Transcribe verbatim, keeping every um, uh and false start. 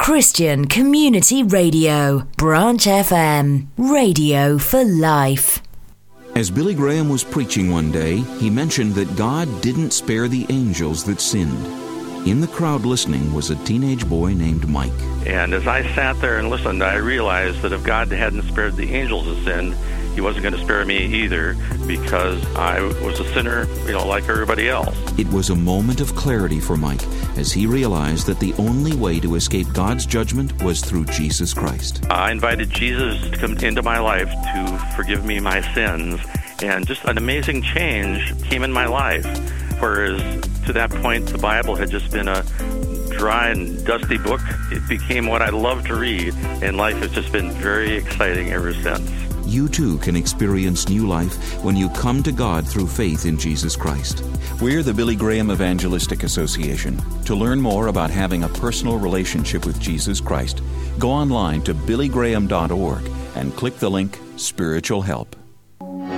Christian Community Radio, Branch F M, radio for life. As Billy Graham was preaching one day, he mentioned that God didn't spare the angels that sinned. In the crowd listening was a teenage boy named Mike. And as I sat there and listened, I realized that if God hadn't spared the angels of sin, He wasn't going to spare me either, because I was a sinner, you know, like everybody else. It was a moment of clarity for Mike as he realized that the only way to escape God's judgment was through Jesus Christ. I invited Jesus to come into my life to forgive me my sins, and just an amazing change came in my life. Whereas to that point, the Bible had just been a dry and dusty book. It became what I love to read, and life has just been very exciting ever since. You too can experience new life when you come to God through faith in Jesus Christ. We're the Billy Graham Evangelistic Association. To learn more about having a personal relationship with Jesus Christ, go online to billy graham dot org and click the link Spiritual Help.